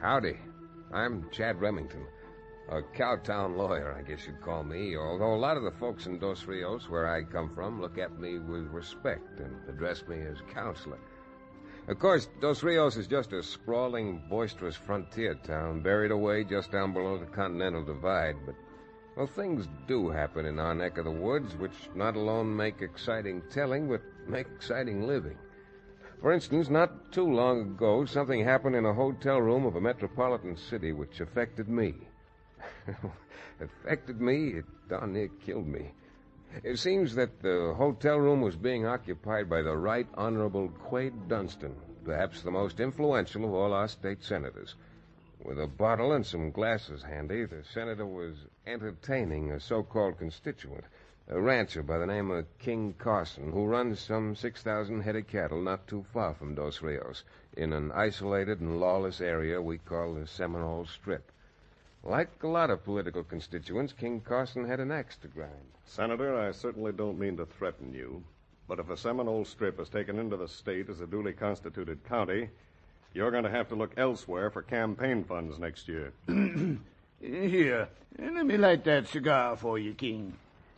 Howdy. I'm Chad Remington. A Cowtown lawyer, I guess you'd call me, although a lot of the folks in Dos Rios, where I come from, look at me with respect and address me as counselor. Of course, Dos Rios is just a sprawling, boisterous frontier town buried away just down below the Continental Divide, but, well, things do happen in our neck of the woods, which not alone make exciting telling, but make exciting living. For instance, not too long ago, something happened in a hotel room of a metropolitan city which affected me. Affected me? It darn near killed me. It seems that the hotel room was being occupied by the Right Honorable Quade Dunstan, perhaps the most influential of all our state senators. With a bottle and some glasses handy, the senator was entertaining a so-called constituent, a rancher by the name of King Carson, who runs some 6,000 head of cattle not too far from Dos Rios, in an isolated and lawless area we call the Seminole Strip. Like a lot of political constituents, King Carson had an axe to grind. Senator, I certainly don't mean to threaten you, but if the Seminole Strip is taken into the state as a duly constituted county, you're going to have to look elsewhere for campaign funds next year. Here, let me light that cigar for you, King.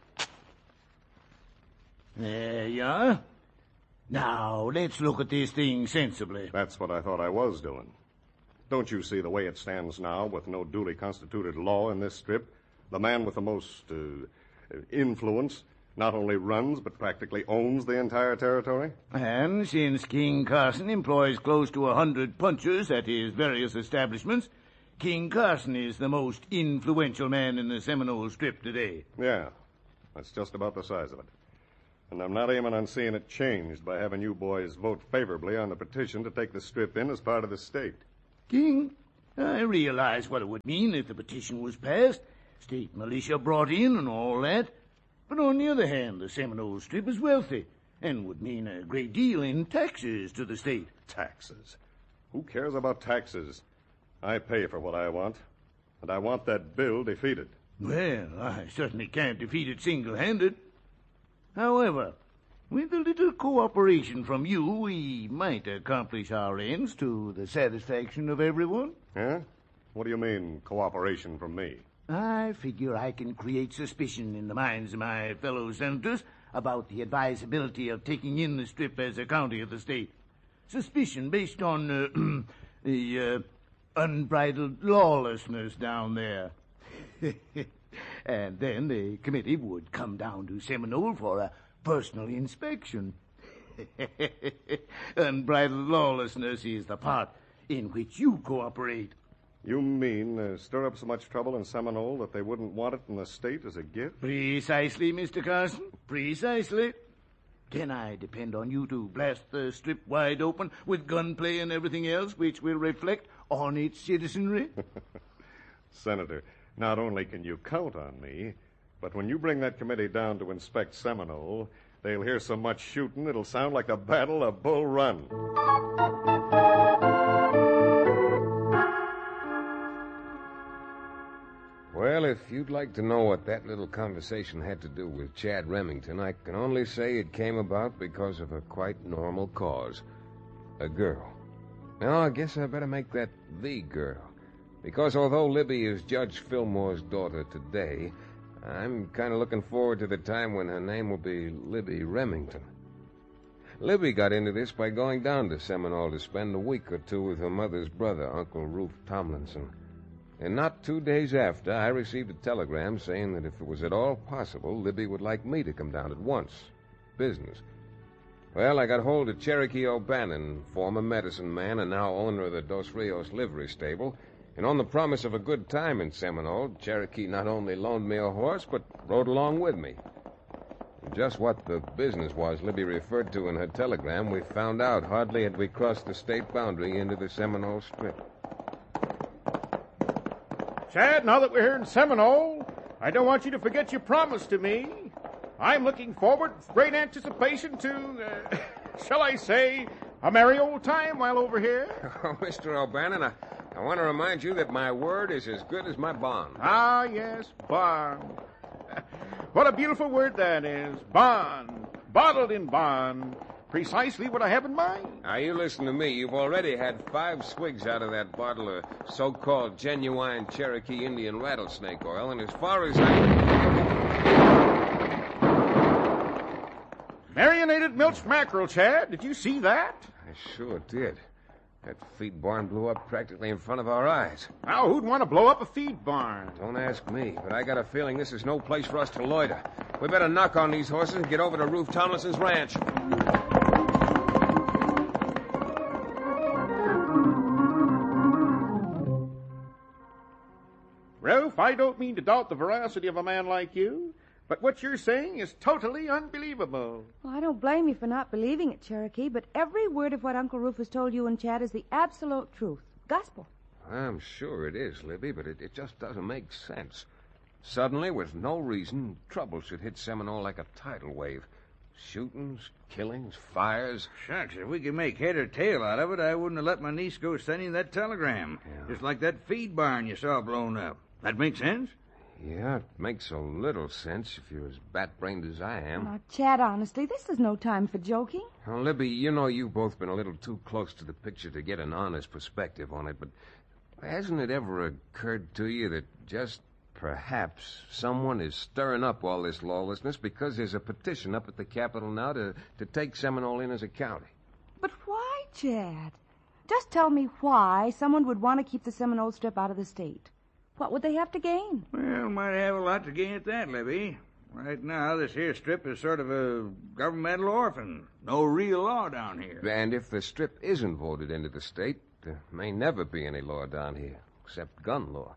There you are. Now, let's look at this thing sensibly. That's what I thought I was doing. Don't you see the way it stands now, with no duly constituted law in this strip? The man with the most influence not only runs, but practically owns the entire territory? And since King Carson employs close to 100 punchers at his various establishments, King Carson is the most influential man in the Seminole Strip today. Yeah, that's just about the size of it. And I'm not aiming on seeing it changed by having you boys vote favorably on the petition to take the strip in as part of the state. King, I realize what it would mean if the petition was passed, state militia brought in and all that. But on the other hand, the Seminole Strip is wealthy and would mean a great deal in taxes to the state. Taxes? Who cares about taxes? I pay for what I want, and I want that bill defeated. Well, I certainly can't defeat it single-handed. However, with a little cooperation from you, we might accomplish our ends to the satisfaction of everyone. Yeah? What do you mean, cooperation from me? I figure I can create suspicion in the minds of my fellow senators about the advisability of taking in the strip as a county of the state. Suspicion based on the unbridled lawlessness down there. And then the committee would come down to Seminole for a personal inspection. Unbridled lawlessness is the part in which you cooperate. You mean stir up so much trouble in Seminole that they wouldn't want it in the state as a gift? Precisely, Mr. Carson. Precisely. Can I depend on you to blast the strip wide open with gunplay and everything else which will reflect on its citizenry? Senator, not only can you count on me, but when you bring that committee down to inspect Seminole, they'll hear so much shooting it'll sound like the Battle of Bull Run. Well, if you'd like to know what that little conversation had to do with Chad Remington, I can only say it came about because of a quite normal cause. A girl. Now, I guess I better make that the girl. Because although Libby is Judge Fillmore's daughter today, I'm kind of looking forward to the time when her name will be Libby Remington. Libby got into this by going down to Seminole to spend a week or two with her mother's brother, Uncle Roof Tomlinson. And not 2 days after, I received a telegram saying that if it was at all possible, Libby would like me to come down at once. Business. Well, I got hold of Cherokee O'Bannon, former medicine man and now owner of the Dos Rios livery stable, and on the promise of a good time in Seminole, Cherokee not only loaned me a horse, but rode along with me. Just what the business was Libby referred to in her telegram, we found out hardly had we crossed the state boundary into the Seminole Strip. Chad, now that we're here in Seminole, I don't want you to forget your promise to me. I'm looking forward with great anticipation to, shall I say, a merry old time while over here. Oh, Mr. O'Bannon, I want to remind you that my word is as good as my bond. Ah, yes, bond. What a beautiful word that is, bond. Bottled in bond. Precisely what I have in mind. Now, you listen to me. You've already had 5 swigs out of that bottle of so-called genuine Cherokee Indian rattlesnake oil, and as far as Marinated milch mackerel, Chad. Did you see that? I sure did. That feed barn blew up practically in front of our eyes. Now, who'd want to blow up a feed barn? Don't ask me, but I got a feeling this is no place for us to loiter. We better knock on these horses and get over to Rufe Tomlinson's ranch. Ralph, I don't mean to doubt the veracity of a man like you, but what you're saying is totally unbelievable. Well, I don't blame you for not believing it, Cherokee, but every word of what Uncle Rufus told you and Chad is the absolute truth. Gospel. I'm sure it is, Libby, but it just doesn't make sense. Suddenly, with no reason, trouble should hit Seminole like a tidal wave. Shootings, killings, fires. Shucks, if we could make head or tail out of it, I wouldn't have let my niece go sending that telegram. Yeah. Just like that feed barn you saw blown up. That makes sense? Yeah, it makes a little sense if you're as bat-brained as I am. Now, Chad, honestly, this is no time for joking. Now, Libby, you know you've both been a little too close to the picture to get an honest perspective on it, but hasn't it ever occurred to you that just perhaps someone is stirring up all this lawlessness because there's a petition up at the Capitol now to take Seminole in as a county? But why, Chad? Just tell me why someone would want to keep the Seminole Strip out of the state. What would they have to gain? Well, might have a lot to gain at that, Libby. Right now, this here strip is sort of a governmental orphan. No real law down here. And if the strip isn't voted into the state, there may never be any law down here, except gun law.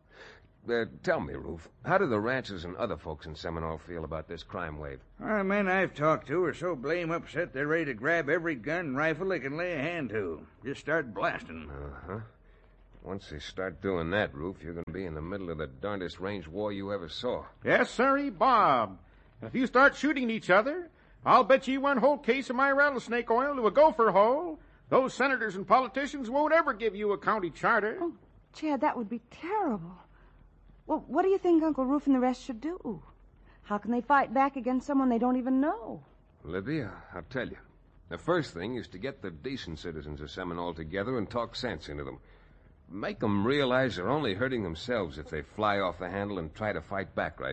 Tell me, Rufe, how do the ranchers and other folks in Seminole feel about this crime wave? Our men I've talked to are so blame upset they're ready to grab every gun and rifle they can lay a hand to. Just start blasting. Uh-huh. Once they start doing that, Rufe, you're going to be in the middle of the darndest range war you ever saw. Yes, sirree, Bob. If you start shooting each other, I'll bet you 1 whole case of my rattlesnake oil to a gopher hole. Those senators and politicians won't ever give you a county charter. Oh, Chad, that would be terrible. Well, what do you think Uncle Rufe and the rest should do? How can they fight back against someone they don't even know? Libby, I'll tell you. The first thing is to get the decent citizens of Seminole together and talk sense into them. Make them realize they're only hurting themselves if they fly off the handle and try to fight back right